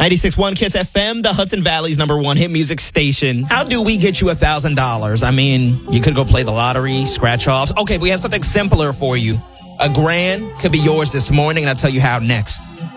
96.1 Kiss FM, the Hudson Valley's #1 hit music station. How do we get you $1,000? I mean, you could go play the lottery, scratch offs. Okay, we have something simpler for you. $1,000 could be yours this morning, and I'll tell you how next.